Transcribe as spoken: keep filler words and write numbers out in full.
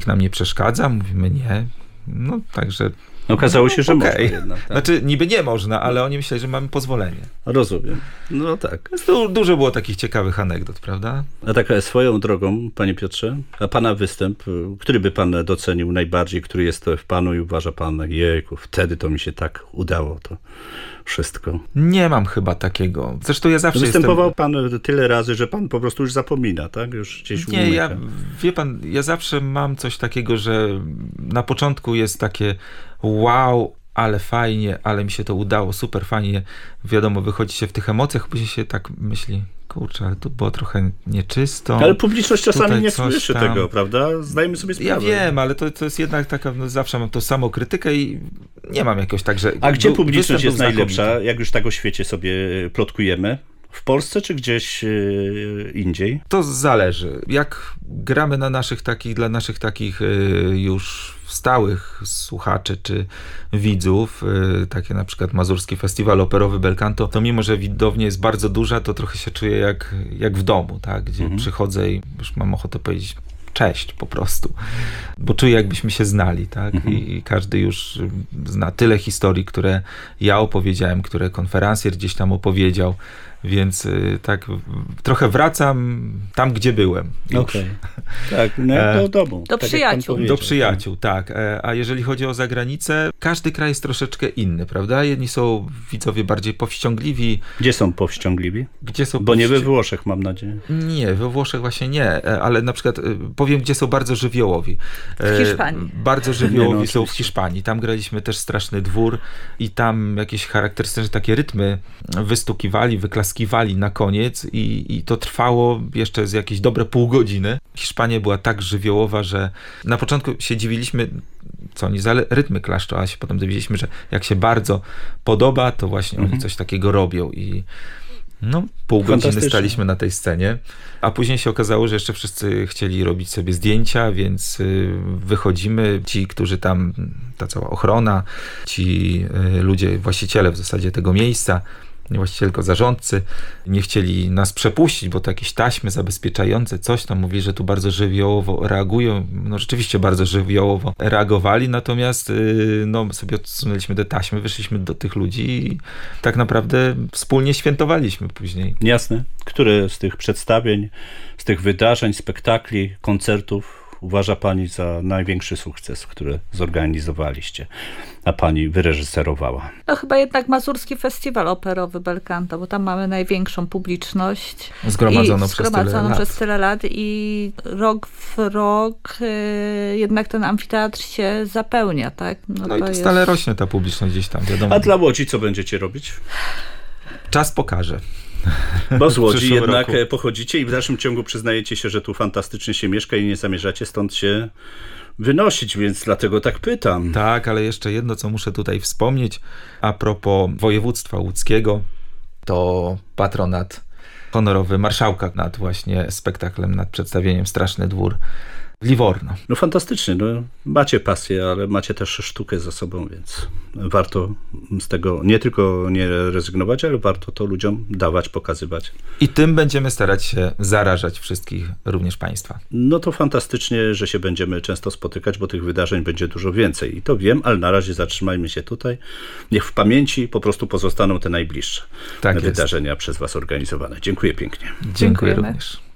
nikt nam nie przeszkadza? Mówimy nie. No także... Okazało się, że okay. można jednak. Tak? Znaczy niby nie można, ale oni myśleli, że mamy pozwolenie. Rozumiem. No tak. Du- dużo było takich ciekawych anegdot, prawda? A tak swoją drogą, panie Piotrze, a pana występ, który by pan docenił najbardziej, który jest to w panu i uważa pan, jejku, wtedy to mi się tak udało to wszystko. Nie mam chyba takiego. Zresztą ja zawsze Występował jestem... pan tyle razy, że pan po prostu już zapomina, tak? Już gdzieś Nie, umyka. ja, wie pan, ja zawsze mam coś takiego, że na początku jest takie wow, ale fajnie, ale mi się to udało, super fajnie. Wiadomo, wychodzi się w tych emocjach, później się tak myśli, kurczę, ale to było trochę nieczysto. Ale publiczność czasami Tutaj nie coś słyszy tam. tego, prawda? Zdajemy sobie sprawę. Ja wiem, ale to, to jest jednak taka, no zawsze mam tą samą krytykę i nie mam jakoś tak, że... A gdzie był- publiczność występ jest był najlepsza, znakomity. jak już tak o świecie sobie plotkujemy? W Polsce czy gdzieś yy, indziej? To zależy. Jak gramy na naszych takich, dla naszych takich y, już stałych słuchaczy czy widzów, y, takie na przykład Mazurski Festiwal Operowy Belcanto, to mimo, że widownia jest bardzo duża, to trochę się czuję jak, jak w domu, tak? Gdzie Mhm. przychodzę i już mam ochotę powiedzieć cześć po prostu, bo czuję jakbyśmy się znali, tak? Mhm. I, I każdy już zna tyle historii, które ja opowiedziałem, które konferencjer gdzieś tam opowiedział, więc y, tak w- trochę wracam tam, gdzie byłem. Już. Okej. Tak, no, E, do domu. do tak jak pan przyjaciół. powiedział. Do przyjaciół, tak. E, A jeżeli chodzi o zagranicę, każdy kraj jest troszeczkę inny, prawda? Jedni są widzowie bardziej powściągliwi, Gdzie są powściągliwi? gdzie są Bo nie we powści- Włoszech, mam nadzieję. Nie, we Włoszech właśnie nie, e, ale na przykład e, powiem, gdzie są bardzo żywiołowi. E, W Hiszpanii. Bardzo żywiołowi Nie, no, są w oczywiście. Hiszpanii. Tam graliśmy też Straszny Dwór i tam jakieś charakterystyczne takie rytmy wystukiwali, wyklaskiwali na koniec i, i to trwało jeszcze z jakieś dobre pół godziny. Hiszpania była tak żywiołowa, że na początku się dziwiliśmy, co oni za rytmy klaszczą, a się potem dowiedzieliśmy, że jak się bardzo podoba, to właśnie Mhm. oni coś takiego robią i no, pół godziny Fantastycznie. staliśmy na tej scenie, a później się okazało, że jeszcze wszyscy chcieli robić sobie zdjęcia, więc y, wychodzimy, ci, którzy tam, ta cała ochrona, ci y, ludzie, właściciele w zasadzie tego miejsca, nie właściciele, tylko zarządcy, nie chcieli nas przepuścić, bo to jakieś taśmy zabezpieczające, coś tam mówi, że tu bardzo żywiołowo reagują. No rzeczywiście bardzo żywiołowo reagowali, natomiast y, no, sobie odsunęliśmy te taśmy, wyszliśmy do tych ludzi i tak naprawdę wspólnie świętowaliśmy później. Jasne. Które z tych przedstawień, z tych wydarzeń, spektakli, koncertów uważa pani za największy sukces, który zorganizowaliście, a pani wyreżyserowała? No chyba jednak Mazurski Festiwal Operowy Belcanto, bo tam mamy największą publiczność. Zgromadzono I przez tyle zgromadzoną lat. przez tyle lat i rok w rok y, jednak ten amfiteatr się zapełnia, tak? No i to stale rośnie ta publiczność gdzieś tam, wiadomo. A dla Łodzi co będziecie robić? Czas pokaże. Bo z W Łodzi przyszłym jednak roku. pochodzicie i w dalszym ciągu przyznajecie się, że tu fantastycznie się mieszka i nie zamierzacie stąd się wynosić, więc dlatego tak pytam. Tak, ale jeszcze jedno, co muszę tutaj wspomnieć, a propos województwa łódzkiego, to patronat honorowy marszałka nad właśnie spektaklem, nad przedstawieniem Straszny Dwór w Livorno. No fantastycznie, no, macie pasję, ale macie też sztukę za sobą, więc warto z tego nie tylko nie rezygnować, ale warto to ludziom dawać, pokazywać. I tym będziemy starać się zarażać wszystkich, również państwa. No to fantastycznie, że się będziemy często spotykać, bo tych wydarzeń będzie dużo więcej. I to wiem, ale na razie zatrzymajmy się tutaj. Niech w pamięci po prostu pozostaną te najbliższe Tak jest. wydarzenia przez was organizowane. Dziękuję pięknie. Dziękuję Dziękujemy. również.